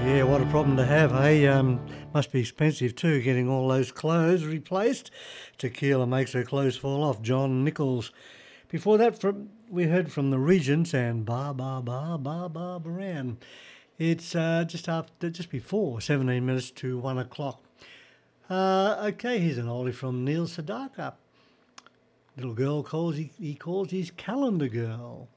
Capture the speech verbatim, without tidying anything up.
Yeah, what a problem to have, hey? Um, must be expensive too, getting all those clothes replaced. Tequila makes her clothes fall off. John Nichols. Before that, from we heard from the Regents and Ba Ba Ba Ba Ba Baran. It's uh, just after, just before seventeen minutes to one o'clock. Uh, okay, here's an oldie from Neil Sedaka. Little girl calls he, he calls his calendar girl.